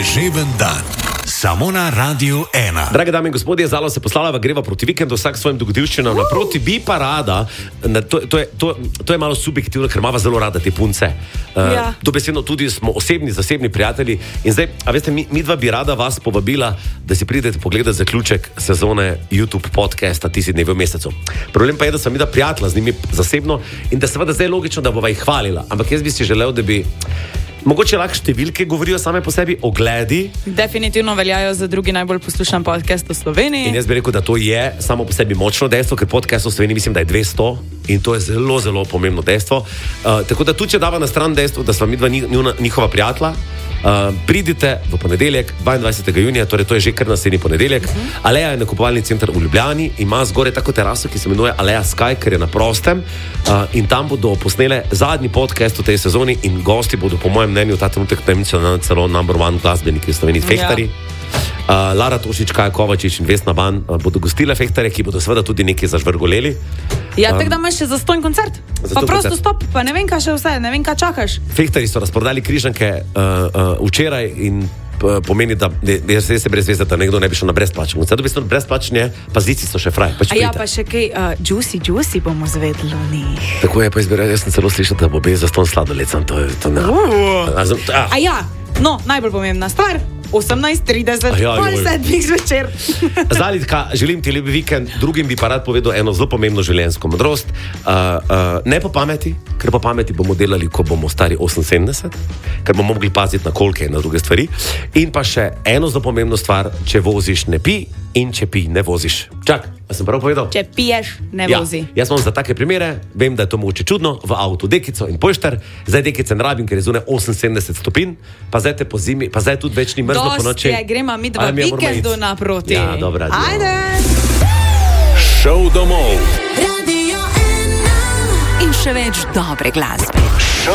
Žeben dan. Samo na Radiu 1. Drage dame in gospodje, Zalo se poslala, greva proti vikendu, vsak svojim dogodivščinam naproti, bi pa rada, to je malo subjektivno, ker imava zelo rada te punce. Dobesedno tudi smo zasebni prijatelji in zdaj, a veste, mi dva bi rada vas povabila, da si pridete pogledati zaključek sezone YouTube podcasta Tisti dnevi v mesecu. Problem pa je, da sem mi prijatelja z njimi zasebno in da seveda zdaj je logično, da bova jih hvalila, ampak jaz bi si želel, da bi mogoče lahko številke govorijo same po sebi, ogledi. Definitivno veljajo za drugi najbolj poslušan podcast v Sloveniji. In jaz bi rekel, da to je samo po sebi močno dejstvo, ker podcast v Sloveniji mislim, da je 200 in to je zelo, zelo pomembno dejstvo. Tako da tudi, če dava na stran dejstvo, da sva midva njihova prijatelja, pridite v ponedeljek, 22. junija, torej to je že kar naslednji ponedeljek. Aleja je nakupovalni center v Ljubljani, ima zgoraj tako teraso, ki se imenuje Aleja Sky, ker je na prostem, in tam bodo posnele zadnji podcast v tej sezoni in gosti bodo po mojem mnenju ta trenutek celo number one glasbeniki v Sloveniji, Fehtari. Lara Tošič, Kaja Kovačič in Vesna Ban bodo gostile Fehtare, ki bodo seveda tudi nekaj zažvrgoleli. Ja, tako da imaš še zastonj koncert. Pa prosto stop, pa ne vem, kaj še vse, ne vem, kaj čakaš. Fehtari so razprodali križanke včeraj in pomeni, da jaz se brez veze, da nekdo ne bi šel na brezplačen koncert. V bistvu brezplačen je, pazici so še fraj. Pa še kaj, Juicy bomo zvedeli o njih. Tako je, pa jaz sem celo slišal, da bo bez zastonj sladoled, to ne. No, najbolj pomembna stvar. 18:30, pol 7 zvečer. Zalitka, želim ti lep vikend, drugim bi pa rad povedal eno zelo pomembno življenjsko modrost. Ne po pameti, ker po pameti bomo delali, ko bomo stari 78, ker bomo mogli paziti na kolke in na druge stvari. In pa še eno zelo pomembno stvar, če voziš, ne pi in če pi, ne voziš. Čak, a sem prav povedal? Če piješ, ne vozi. Jaz imam za take primere, vem, da je to mogoče čudno, v avtu dekico in pojšter, zdaj dekice ne rabim, ker je zunaj 78 stopinj, pa zdaj te po zimi, pa zdaj tudi več ni mrzlo po noči. Dosti je, gremo mi dva vikendu naproti. Ja, dobra. Ajde! Šel domov. Radio 1. In še več dobre glasbe.